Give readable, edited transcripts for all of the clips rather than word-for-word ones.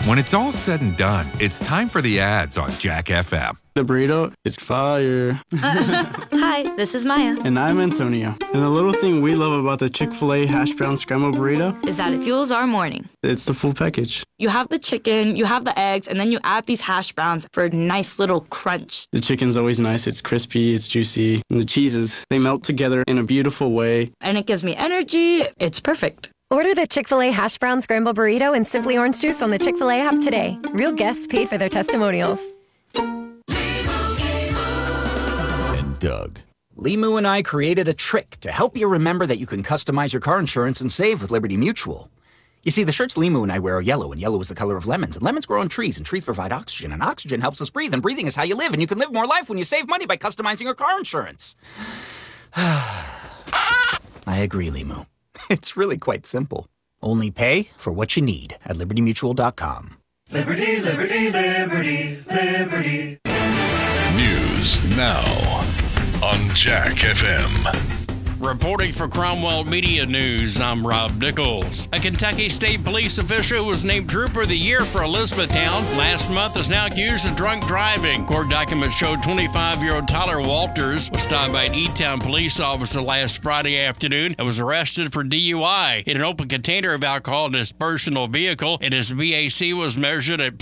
When it's all said and done, it's time for the ads on Jack FM. The burrito is fire. Hi, this is Maya. And I'm Antonio. And the little thing we love about the Chick-fil-A hash brown scrambled burrito is that it fuels our morning. It's the full package. You have the chicken, you have the eggs, and then you add these hash browns for a nice little crunch. The chicken's always nice. It's crispy, it's juicy. And the cheeses, they melt together in a beautiful way. And it gives me energy. It's perfect. Order the Chick-fil-A Hash Brown Scrambled Burrito and Simply Orange Juice on the Chick-fil-A app today. Real guests paid for their testimonials. And Doug. Limu and I created a trick to help you remember that you can customize your car insurance and save with Liberty Mutual. You see, the shirts Limu and I wear are yellow, and yellow is the color of lemons. And lemons grow on trees, and trees provide oxygen, and oxygen helps us breathe, and breathing is how you live, and you can live more life when you save money by customizing your car insurance. I agree, Limu. It's really quite simple. Only pay for what you need at libertymutual.com. Liberty, liberty, liberty, liberty. News now on Jack FM. Reporting for Cromwell Media News, I'm Rob Nichols. A Kentucky State Police official who was named Trooper of the Year for Elizabethtown last month is now accused of drunk driving. Court documents showed 25-year-old Tyler Walters was stopped by an E-Town police officer last Friday afternoon and was arrested for DUI. In an open container of alcohol in his personal vehicle, and his VAC was measured at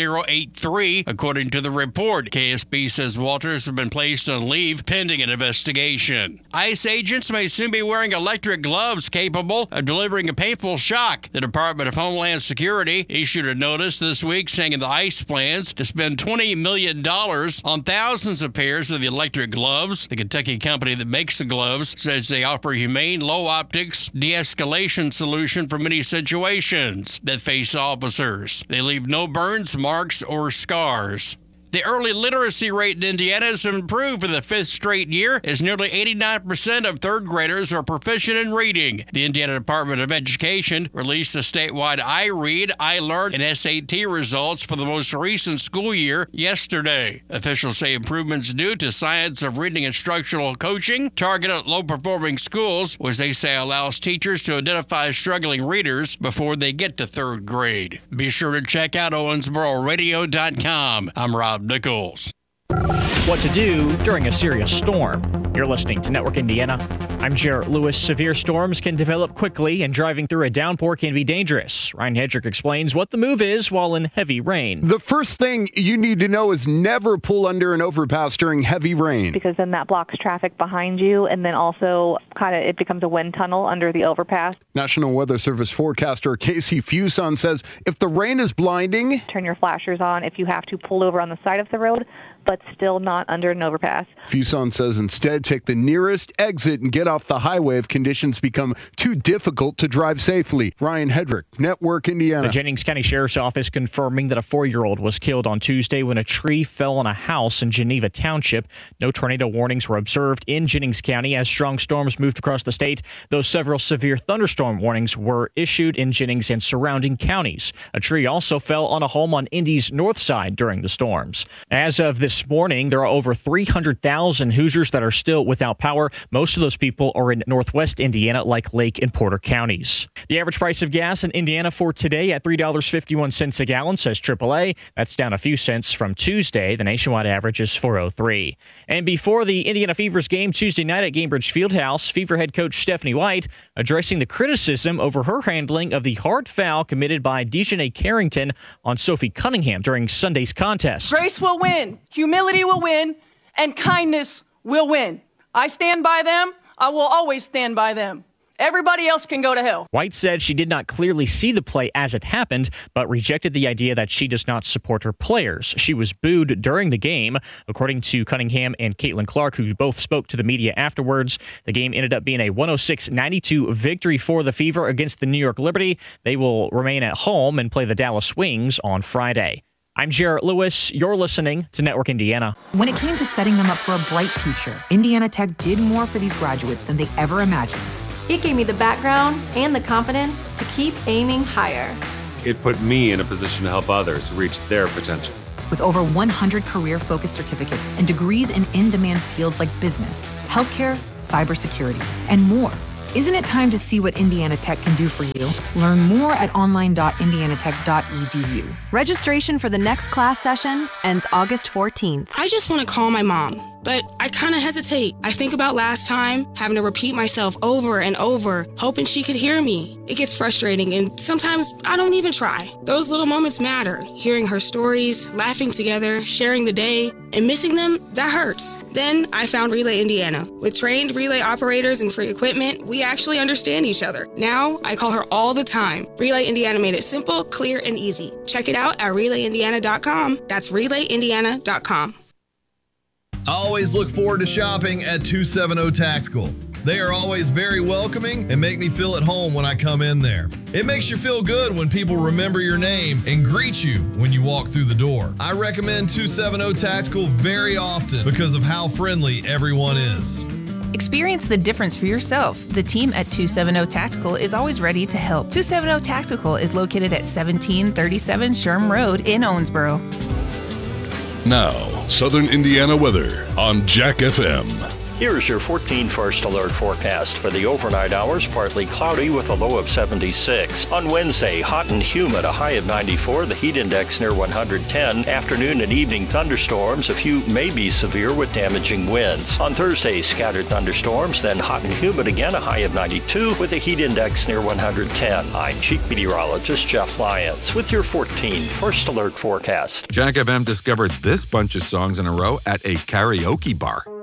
.083, according to the report. KSB says Walters has been placed on leave pending an investigation. ICE agents may soon be wearing electric gloves capable of delivering a painful shock. The Department of Homeland Security issued a notice this week saying the ICE plans to spend $20 million on thousands of pairs of the electric gloves. The Kentucky company that makes the gloves says they offer humane, low optics, de-escalation solution for many situations that face officers. They leave no burns, marks, or scars. The early literacy rate in Indiana has improved for the fifth straight year, as nearly 89% of third graders are proficient in reading. The Indiana Department of Education released the statewide iRead, iLearn, and SAT results for the most recent school year yesterday. Officials say improvements due to science of reading instructional coaching targeted at low-performing schools, which they say allows teachers to identify struggling readers before they get to third grade. Be sure to check out OwensboroRadio.com. I'm Rob Nichols. What to do during a serious storm. You're listening to Network Indiana. I'm Jarrett Lewis. Severe storms can develop quickly, and driving through a downpour can be dangerous. Ryan Hedrick explains what the move is while in heavy rain. The first thing you need to know is never pull under an overpass during heavy rain. Because then that blocks traffic behind you, and then also it becomes a wind tunnel under the overpass. National Weather Service forecaster Casey Fuson says if the rain is blinding, turn your flashers on if you have to pull over on the side of the road, but still not under an overpass. Fuson says instead take the nearest exit and get off the highway if conditions become too difficult to drive safely. Ryan Hedrick, Network Indiana. The Jennings County Sheriff's Office confirming that a 4-year-old was killed on Tuesday when a tree fell on a house in Geneva Township. No tornado warnings were observed in Jennings County as strong storms moved across the state, though several severe thunderstorm warnings were issued in Jennings and surrounding counties. A tree also fell on a home on Indy's north side during the storms. As of this morning, there are over 300,000 Hoosiers that are still without power. Most of those people are in northwest Indiana, like Lake and Porter counties. The average price of gas in Indiana for today at $3.51 a gallon, says AAA. That's down a few cents from Tuesday. The nationwide average is $4.03. And before the Indiana Fever's game Tuesday night at Gainbridge Fieldhouse, Fever head coach Stephanie White addressing the criticism over her handling of the hard foul committed by Dejanay Carrington on Sophie Cunningham during Sunday's contest. Grace will win. Humility will win, and kindness will win. I stand by them. I will always stand by them. Everybody else can go to hell. White said she did not clearly see the play as it happened, but rejected the idea that she does not support her players. She was booed during the game. According to Cunningham and Caitlin Clark, who both spoke to the media afterwards, the game ended up being a 106-92 victory for the Fever against the New York Liberty. They will remain at home and play the Dallas Wings on Friday. I'm Jarrett Lewis. You're listening to Network Indiana. When it came to setting them up for a bright future, Indiana Tech did more for these graduates than they ever imagined. It gave me the background and the confidence to keep aiming higher. It put me in a position to help others reach their potential. With over 100 career-focused certificates and degrees in in-demand fields like business, healthcare, cybersecurity, and more, Isn't it time to see what Indiana Tech can do for you? Learn more at online.indianatech.edu. Registration for the next class session ends August 14th. I just want to call my mom, but I kind of hesitate. I think about last time, having to repeat myself over and over, hoping she could hear me. It gets frustrating, and sometimes I don't even try. Those little moments matter. Hearing her stories, laughing together, sharing the day, and missing them, that hurts. Then I found Relay Indiana. With trained relay operators and free equipment, we actually understand each other. Now, I call her all the time. Relay Indiana made it simple, clear, and easy. Check it out at RelayIndiana.com. That's RelayIndiana.com. I always look forward to shopping at 270 Tactical. They are always very welcoming and make me feel at home when I come in there. It makes you feel good when people remember your name and greet you when you walk through the door. I recommend 270 Tactical very often because of how friendly everyone is. Experience the difference for yourself. The team at 270 Tactical is always ready to help. 270 Tactical is located at 1737 Sherm Road in Owensboro. Now, Southern Indiana weather on Jack FM. Here's your 14 First Alert forecast. For the overnight hours, partly cloudy with a low of 76. On Wednesday, hot and humid, a high of 94, the heat index near 110. Afternoon and evening thunderstorms, a few may be severe with damaging winds. On Thursday, scattered thunderstorms, then hot and humid again, a high of 92 with a heat index near 110. I'm Chief Meteorologist Jeff Lyons with your 14 First Alert forecast. Jack FM discovered this bunch of songs in a row at a karaoke bar.